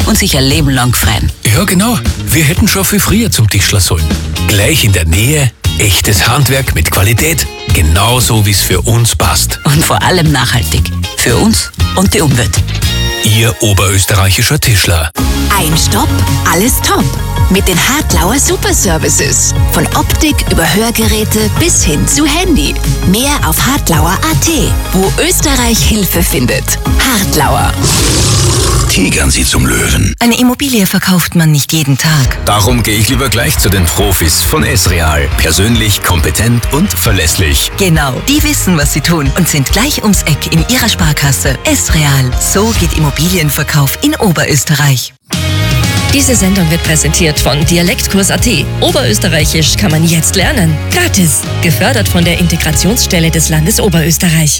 und sich ein Leben lang freuen. Ja, genau. Wir hätten schon viel früher zum Tischler sollen. Gleich in der Nähe, echtes Handwerk mit Qualität, genauso wie es für uns passt. Und vor allem nachhaltig. Für uns und die Umwelt. Ihr oberösterreichischer Tischler. Ein Stopp, alles top. Mit den Hartlauer Super Services. Von Optik über Hörgeräte bis hin zu Handy. Mehr auf hartlauer.at, wo Österreich Hilfe findet. Hartlauer. Tigern Sie zum Löwen. Eine Immobilie verkauft man nicht jeden Tag. Darum gehe ich lieber gleich zu den Profis von S-Real. Persönlich, kompetent und verlässlich. Genau, die wissen, was sie tun und sind gleich ums Eck in ihrer Sparkasse. S-Real, so geht Immobilienverkauf in Oberösterreich. Diese Sendung wird präsentiert von Dialektkurs.at. Oberösterreichisch kann man jetzt lernen. Gratis. Gefördert von der Integrationsstelle des Landes Oberösterreich.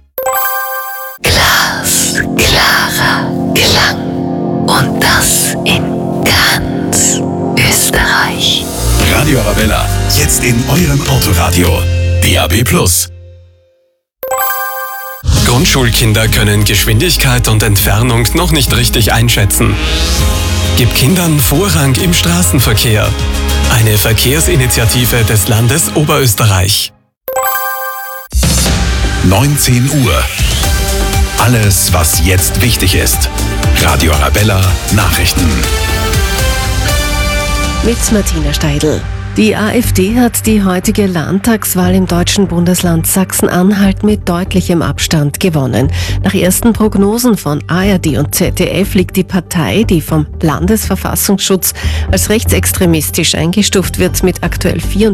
Klarer Klang. Und das in ganz Österreich. Radio Arabella, jetzt in eurem Autoradio. DAB+. Grundschulkinder können Geschwindigkeit und Entfernung noch nicht richtig einschätzen. Gib Kindern Vorrang im Straßenverkehr. Eine Verkehrsinitiative des Landes Oberösterreich. 19 Uhr. Alles, was jetzt wichtig ist. Radio Arabella Nachrichten. Mit Martina Steidl. Die AfD hat die heutige Landtagswahl im deutschen Bundesland Sachsen-Anhalt mit deutlichem Abstand gewonnen. Nach ersten Prognosen von ARD und ZDF liegt die Partei, die vom Landesverfassungsschutz als rechtsextremistisch eingestuft wird, mit aktuell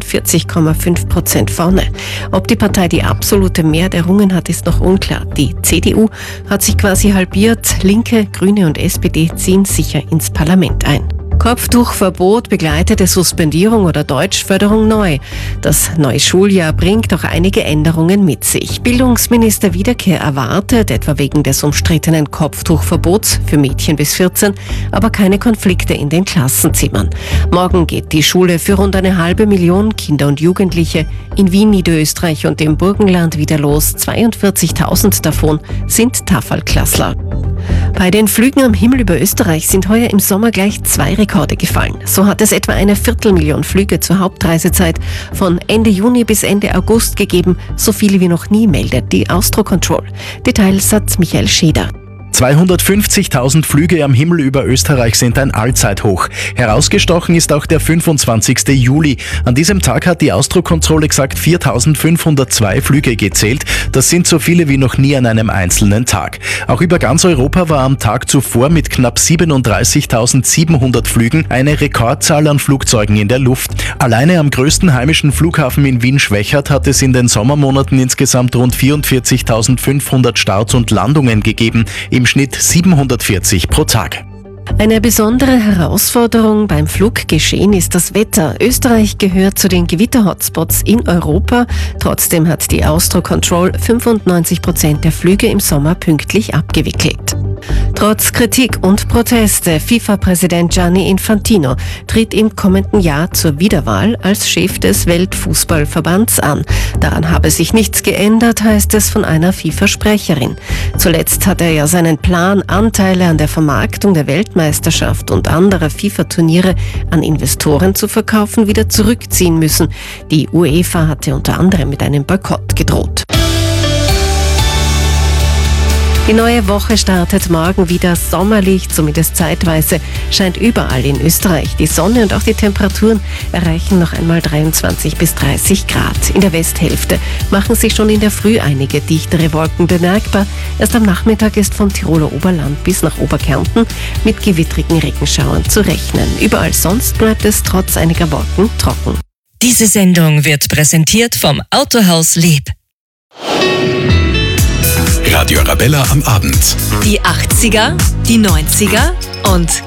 44,5% vorne. Ob die Partei die absolute Mehrheit errungen hat, ist noch unklar. Die CDU hat sich quasi halbiert. Linke, Grüne und SPD ziehen sicher ins Parlament ein. Kopftuchverbot, begleitete Suspendierung oder Deutschförderung neu. Das neue Schuljahr bringt auch einige Änderungen mit sich. Bildungsminister Wiederkehr erwartet, etwa wegen des umstrittenen Kopftuchverbots für Mädchen bis 14, aber keine Konflikte in den Klassenzimmern. Morgen geht die Schule für rund 500.000 Kinder und Jugendliche in Wien, Niederösterreich und im Burgenland wieder los. 42.000 davon sind Tafel-Klassler. Bei den Flügen am Himmel über Österreich sind heuer im Sommer gleich 2 Rekorde gefallen. So hat es etwa 250.000 Flüge zur Hauptreisezeit von Ende Juni bis Ende August gegeben, so viele wie noch nie, meldet die Austrocontrol. Details hat Michael Scheder. 250.000 Flüge am Himmel über Österreich sind ein Allzeithoch. Herausgestochen ist auch der 25. Juli. An diesem Tag hat die Austrokontrolle gesagt 4.502 Flüge gezählt. Das sind so viele wie noch nie an einem einzelnen Tag. Auch über ganz Europa war am Tag zuvor mit knapp 37.700 Flügen eine Rekordzahl an Flugzeugen in der Luft. Alleine am größten heimischen Flughafen in Wien-Schwechat hat es in den Sommermonaten insgesamt rund 44.500 Starts und Landungen gegeben. Im Schnitt 740 pro Tag. Eine besondere Herausforderung beim Fluggeschehen ist das Wetter. Österreich gehört zu den Gewitter-Hotspots in Europa. Trotzdem hat die Austrocontrol 95% der Flüge im Sommer pünktlich abgewickelt. Trotz Kritik und Proteste, FIFA-Präsident Gianni Infantino tritt im kommenden Jahr zur Wiederwahl als Chef des Weltfußballverbands an. Daran habe sich nichts geändert, heißt es von einer FIFA-Sprecherin. Zuletzt hat er ja seinen Plan, Anteile an der Vermarktung der Weltmeisterschaft und anderer FIFA-Turniere an Investoren zu verkaufen, wieder zurückziehen müssen. Die UEFA hatte unter anderem mit einem Boykott gedroht. Die neue Woche startet morgen wieder sommerlich, zumindest zeitweise, scheint überall in Österreich die Sonne und auch die Temperaturen erreichen noch einmal 23 bis 30 Grad. In der Westhälfte machen sich schon in der Früh einige dichtere Wolken bemerkbar. Erst am Nachmittag ist vom Tiroler Oberland bis nach Oberkärnten mit gewittrigen Regenschauern zu rechnen. Überall sonst bleibt es trotz einiger Wolken trocken. Diese Sendung wird präsentiert vom Autohaus Leb. Radio Arabella am Abend. Die 80er, die 90er und